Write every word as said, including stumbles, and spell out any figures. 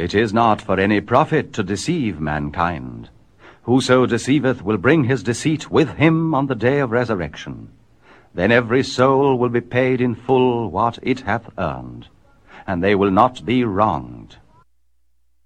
It is not for any profit to deceive mankind. Whoso deceiveth will bring his deceit with him on the day of resurrection. Then every soul will be paid in full what it hath earned, and they will not be wronged.